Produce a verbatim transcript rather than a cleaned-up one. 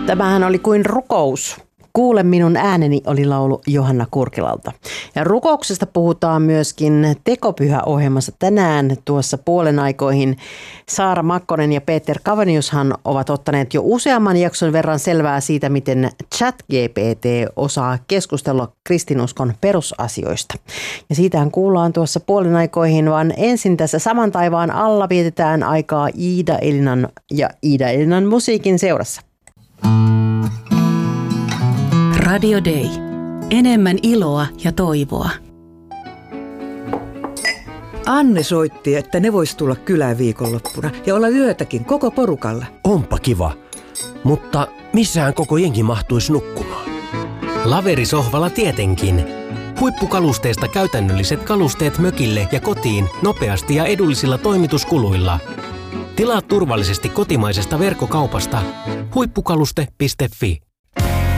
Tämähän oli kuin rukous. Kuule minun ääneni oli laulu Johanna Kurkilalta. Ja rukouksesta puhutaan myöskin Tekopyhä-ohjelmassa tänään tuossa puolen aikoihin. Saara Makkonen ja Peter Kaveniushan ovat ottaneet jo useamman jakson verran selvää siitä, miten ChatGPT osaa keskustella kristinuskon perusasioista. Ja siitähän kuullaan tuossa puolen aikoihin, vaan ensin tässä Saman taivaan alla vietetään aikaa Iida Elinan ja Iida Elinan musiikin seurassa. Radio Day. Enemmän iloa ja toivoa. Anne soitti, että ne vois tulla kylään viikonloppuna ja olla yötäkin koko porukalla. Onpa kiva, mutta missähän koko jengi mahtuisi nukkumaan? Laverisohvalla tietenkin. Huippukalusteista käytännölliset kalusteet mökille ja kotiin nopeasti ja edullisilla toimituskuluilla. Tilaa turvallisesti kotimaisesta verkkokaupasta huippukaluste piste fi.